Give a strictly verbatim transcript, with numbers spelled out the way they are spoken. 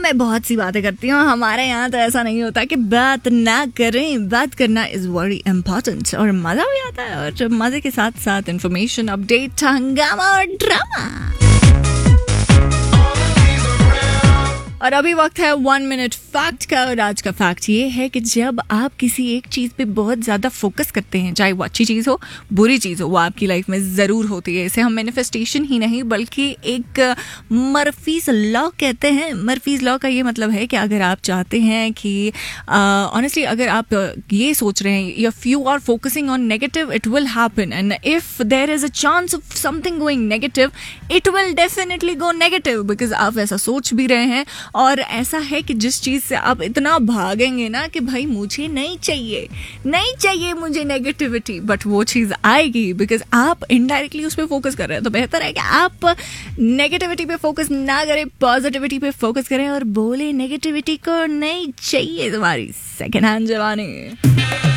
मैं बहुत सी बातें करती हूँ, हमारे यहाँ तो ऐसा नहीं होता कि बात ना करें. बात करना इज वेरी इंपॉर्टेंट और मजा भी आता है, और मजे के साथ साथ इंफॉर्मेशन, अपडेट, हंगामा और ड्रामा. और अभी वक्त है वन मिनट फैक्ट का. और आज का फैक्ट ये है कि जब आप किसी एक चीज़ पे बहुत ज़्यादा फोकस करते हैं, चाहे वो अच्छी चीज़ हो बुरी चीज़ हो, वो आपकी लाइफ में ज़रूर होती है. इसे हम मैनिफेस्टेशन ही नहीं बल्कि एक मर्फीज लॉ कहते हैं. मर्फीज लॉ का ये मतलब है कि अगर आप चाहते हैं कि ऑनेस्टली uh, अगर आप ये सोच रहे हैं, if you are focusing on negative, it will happen. And if there is a chance of something going negative, it will definitely go negative, because आप ऐसा सोच भी रहे हैं. और ऐसा है कि जिस चीज़ से आप इतना भागेंगे ना कि भाई मुझे नहीं चाहिए, नहीं चाहिए मुझे नेगेटिविटी, बट वो चीज़ आएगी बिकॉज आप इनडायरेक्टली उस पर फोकस कर रहे हैं. तो बेहतर है कि आप नेगेटिविटी पे फोकस ना करें, पॉजिटिविटी पे फोकस करें और बोले नेगेटिविटी को नहीं चाहिए तुम्हारी सेकेंड हैंड जवानी.